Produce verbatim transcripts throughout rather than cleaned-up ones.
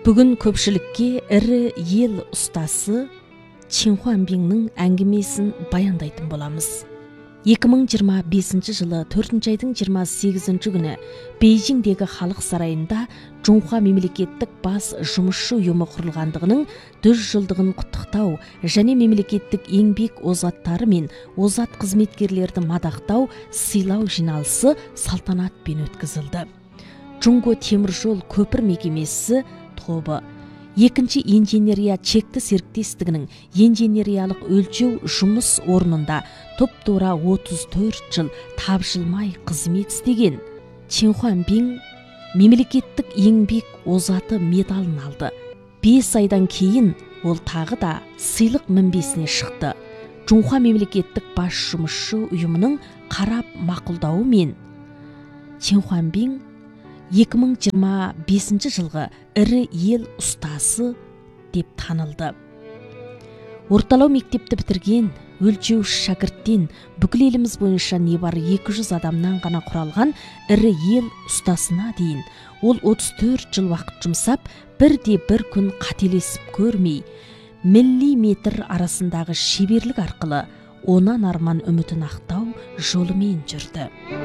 Бүгін көпшілікке ірі ел ұстасы Чин Хуанбиннің әңгімесін баяндайтын боламыз. екі мың жиырма бесінші жылы төртінші айдың жиырма сегізінші күні Бейжіңдегі халық сарайында Чжунхуа мемлекеттік бас жұмысшы ұйымы құрылғандығының жүз жылдығын құттықтау және мемлекеттік еңбек озаттары мен озат қызметкерлерді мадақтау сыйлау жиналысы салтанатпен өткізілді. Чжунго теміржол көпір мекемесі тобы екінші инженерия чекті серіктестігінің инженериялық өлчеу жұмыс орнында топ-тура отыз төрт жыл тапжылмай қызмет істеген. Чин Хуанбин мемлекеттік еңбек озаты медалын алды. бес айдан кейін ол тағы да сыйлық мінбесіне шықты. Чжунхуа мемлекеттік бас жұмысшы ұйымының қарап мақұлдауымен Чин Хуанбин екі мың жиырма бесінші жылғы ірі ел ұстасы деп танылды. Орталау мектепті бітірген өлчеуіш шәкірттен бүкіл еліміз бойынша небары екі жүз адамнан ғана құралған ірі ел ұстасына дейін ол отыз төрт жыл уақыт жұмсап, бірде бір күн қателесіп көрмей, миллиметр арасындағы шеберлік арқылы онан арман үмітін ақтау жолымен жүрді.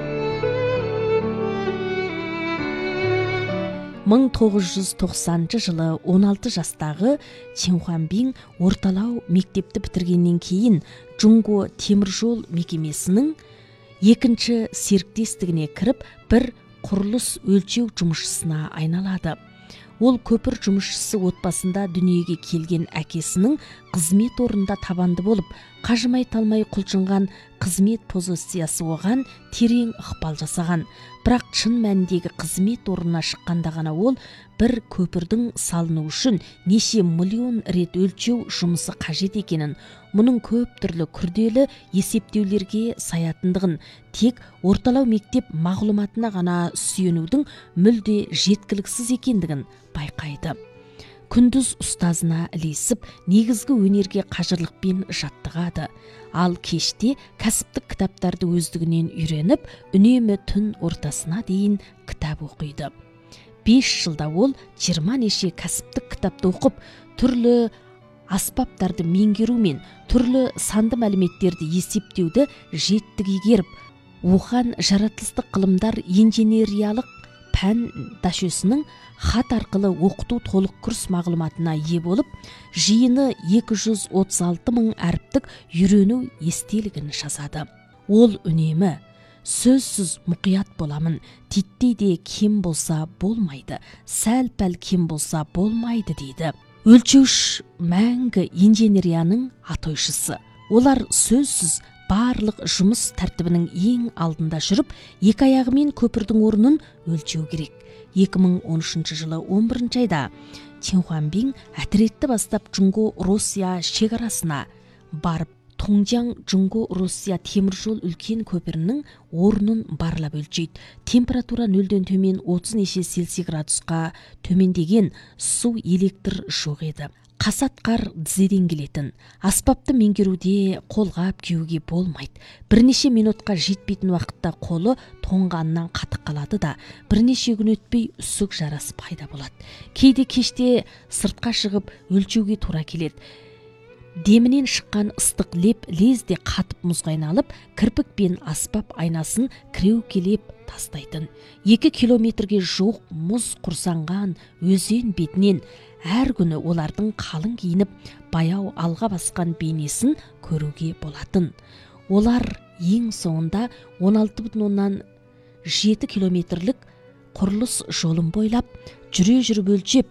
мың тоғыз жүз тоқсаныншы жылы он алты жастағы Чин Хуанбин орталау мектепті бітіргеннен кейін Чжунго теміржол мекемесінің екінші серіктестігіне кіріп, бір құрылыс өлчеу жұмысшысына айналады. Ол көпір жұмысшысы отбасында дүниеге келген әкесінің қызмет орнында табанды болып, қажымай талмай құлшынған қызмет позициясы оған терең ықпал жасаған. Бірақ шын мәніндегі қызмет орнына шыққанда ғана ол бір көпірдің салыну үшін неше миллион рет өлчеу жұмысы қажет екенін, мұның көп түрлі күрделі есептеулерге саятындығын, тек орталау мектеп мағлұматына ғана сүйенудің мүлде жеткіліксіз екендігін байқайды. Күндіз ұстазына ілесіп, негізгі өнерге қажырлықпен жаттығады. Ал кеште кәсіптік кітаптарды өздігінен үйреніп, үнемі түн ортасына дейін кітап оқиды. Бес жылда ол жиырма неше кәсіптік кітапты оқып, түрлі аспаптарды меңгеру мен түрлі санды мәліметтерді есептеуді жеттік игеріп, Ухан жаратылыстық ғылымдар инженериялық пән дашөсінің хат арқылы оқыту толық курс мағлұматына ие болып, жиыны екі жүз отыз алты мың әріптік үйрену естелігін жазады. Ол үнемі сөзсіз мұқият боламын, титтей де кем болса болмайды, сәл-пәл кем болса болмайды дейді. Өлчеуіш мәңгі инженерияның атойшысы. Олар сөзсіз барлық жұмыс тәртібінің ең алдында жүріп, екі аяғымен көпірдің орнын өлчеу керек. екі мың он үшінші жылы он бірінші айда Чин Хуанбин әтіретті бастап Чжунго-Россия шекарасына барып, Тоңжан Чжунго-Россия теміржол үлкен көпірінің орнын барлап өлчейді. Температура нөлден төмен отыз неше Цельсий градусқа төмендеген су электр жоқ еді. Қасат қар дізеден келетін. Аспапты меңгеруде қолғап киюге болмайды. Бірнеше минутқа жетпейтін уақытта қолы тоңғаннан қатып қалады да, бірнеше күн өтпей үсік жарасы пайда болады. Кейде кеште сыртқа шығып өлчеуге тура келеді. Демінен шыққан ыстық леп лезде қатып мұзға айналып, кірпік пен аспап айнасын кіреукелеп тастайтын. Екі километрге жуық мұз құрсанған өзен бетінен әр күні олардың қалың киініп, баяу алға басқан бейнесін көруге болатын. Олар ең соңында он алты бүтін оннан жеті километрлік құрылыс жолын бойлап, жүре жүріп өлчеп,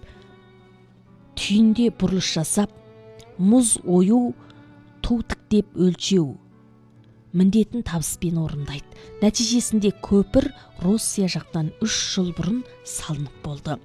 түйінде бұрылыс жасап, мұз ою, ту тіктеп өлчеу міндетін табыспен орындайды. Нәтижесінде көпір Россия жақтан үш жыл бұрын салынып болды.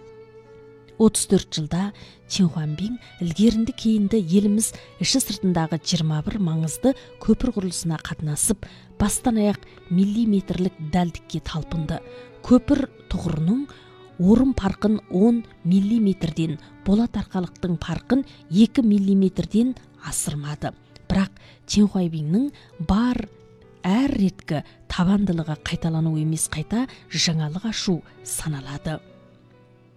отыз төрт жылда Чин Хуанбин ілгерінді кейінді еліміз іші сыртындағы жиырма бір маңызды көпір құрылысына қатынасып, бастан аяқ миллиметрлік дәлдікке талпынды. Көпір тұғырының орын парқын он миллиметрден, болат арқалықтың парқын екі миллиметрден асырмады. Бірақ Чин Хуанбиннің бар әр реткі табандылығы қайталану емес, қайта жаңалық ашу саналады.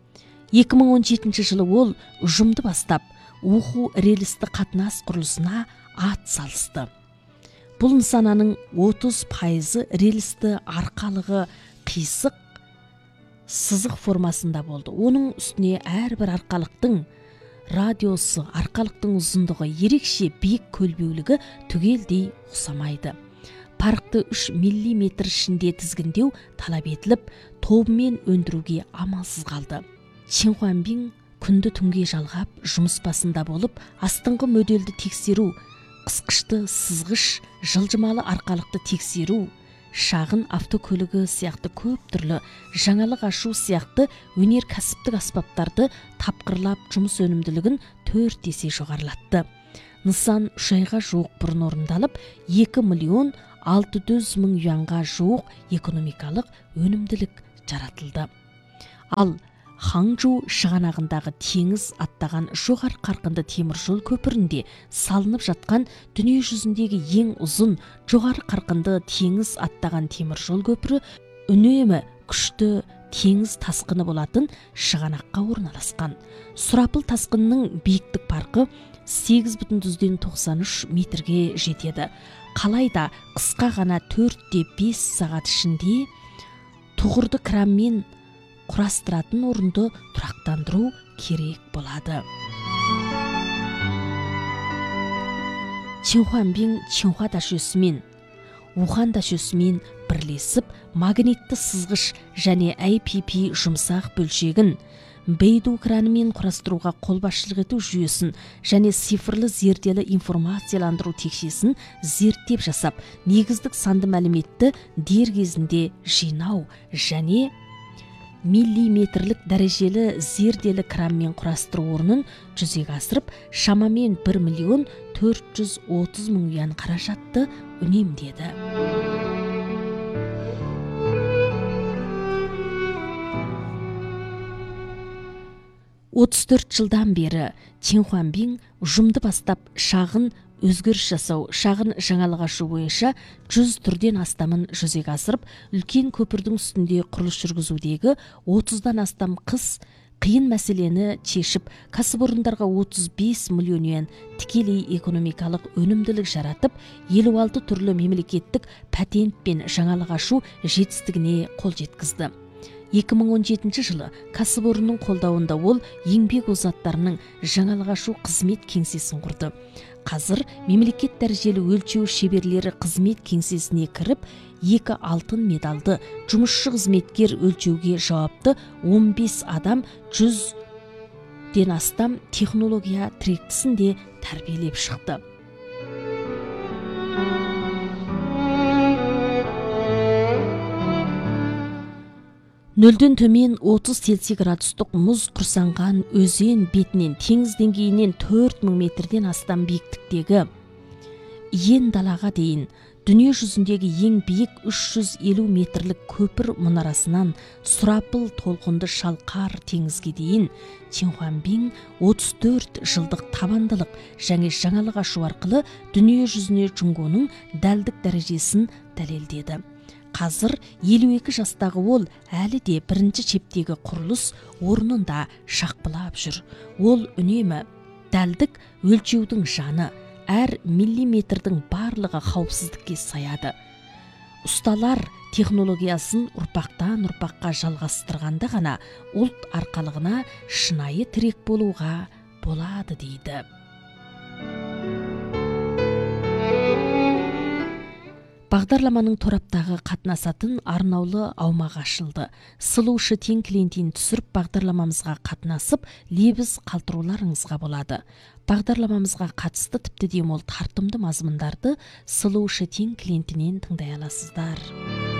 эки миң он жетинчи жылы ол ұжымды бастап уху рельсті қатынас құрылысына ат салысты. Бұл нысананың отыз пайызы рельсті арқалығы қисық сызық формасында болды. Оның үстіне әрбір арқалықтың радиосы, арқалықтың ұзындығы, ерекше биік көлбеулігі түгелдей ұқсамайды. Парқты үш миллиметр ішінде тізгіндеу талап етіліп, тобымен өндіруге амалсыз қалды. Чин Хуанбин күнді түнге жалғап, жұмыс басында болып, астыңғы модельді тексеру, қысқышты сызғыш, жылжымалы арқалықты тексеру, шағын автокөлігі сияқты көп түрлі жаңалық ашу сияқты өнеркәсіптік аспаптарды тапқырлап, жұмыс өнімділігін төрт есе жоғарылатты. Нысан үш айға жуық бұрын орындалып, екі миллион алты жүз мың юанға жуық экономикалық өнімділік жаратылды. Ал Ханчжоу шығанағындағы теңіз аттаған жоғары қарқынды темір жол көпірінде салынып жатқан дүние жүзіндегі ең ұзын жоғары қарқынды теңіз аттаған темір жол көпірі үнемі күшті теңіз тасқыны болатын шығанаққа орналасқан. Сұрапыл тасқынның биіктік парқы сегіз бүтін жүзден тоқсан үш метрге жетеді. Қалайда қысқа ғана төрт те бес сағат ішінде тұғырды кранмен құрастыратын орынды тұрақтандыру керек болады. Чин Хуанбин Чинхуа дашөсімен, Ухан дашөсімен бірлесіп, магнитті сызғыш және ай пи пи жұмсақ бөлшегін, Бейду кранымен құрастыруға қолбасшылық ету жүйесін және цифрлы зерделі информацияландыру текшесін зерттеп жасап, негіздік санды мәліметті дер кезінде жинау және миллиметрлік дәрежелі зерделі кранмен құрастыру орнын жүзеге асырып, шамамен бір миллион төрт жүз отыз мың юан қаражатты үнемдеді. отыз төрт жылдан бері Чин Хуанбин ұжымды бастап шағын өзгеріс жасау, шағын жаңалық ашу бойынша жүз түрден астамын жүзеге асырып, үлкен көпірдің үстінде құрылыс жүргізудегі отыздан астам қыс қиын мәселені шешіп, кәсіпорындарға отыз бес миллион юан тікелей экономикалық өнімділік жаратып, елу алты түрлі мемлекеттік патент пен жаңалық ашу жетістігіне қол жеткізді. екі мың он жетінші жылы кәсіпорынның қолдауында ол еңбек озаттарының жаңалық ашу қызмет кеңсесін құрды. Қазір мемлекет дәрежелі өлчеу шеберлері қызмет кеңсесіне кіріп, екі алтын медалды жұмысшы қызметкер өлчеуге жауапты он бес адам жүзден астам технология тректісін де тәрбиелеп шықты. Нөлден төмен отыз цельсий градустық мұз құрсанған өзен бетінен теңіз деңгейінен төрт мың метрден астам биіктіктегі Иен далаға дейін дүние жүзіндегі ең биік үш жүз елу метрлік көпір мұнарасынан сұрапыл толқынды шалқар теңізге дейін Чин Хуанбин отыз төрт жылдық табандылық және жаңалық ашу арқылы дүние жүзіне Джунгоның дәлдік дәрежесін дәлелдеді. Қазір елу екі жастағы ол әлі де бірінші чептегі құрылыс орнында шақпылап жүр. Ол үнемі дәлдік өлчеудің жаны, әр миллиметрдің барлығы қауіпсіздікке саяды. Ұсталар технологиясын ұрпақтан ұрпаққа жалғастырғанда ғана ұлт арқалығына шынайы тірек болуға болады дейді. Бағдарламаның тораптағы қатынасатын арнаулы аумақ ашылды. Сұлу Шытен клиентін түсіріп бағдарламамызға қатынасып, лебіз қалтыруларыңызға болады. Бағдарламамызға қатысты тіпті де мол тартымды мазмұндарды Сұлу Шытен клиентінен тыңдай аласыздар.